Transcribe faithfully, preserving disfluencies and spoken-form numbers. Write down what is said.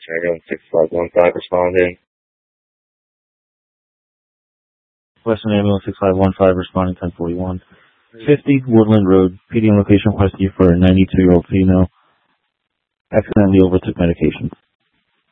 Ambulance six five one five responding. Western Ambulance six five one five responding ten forty-one. fifty Woodland Road, P D M location requested you for a ninety-two-year-old female. Accidentally overtook medication.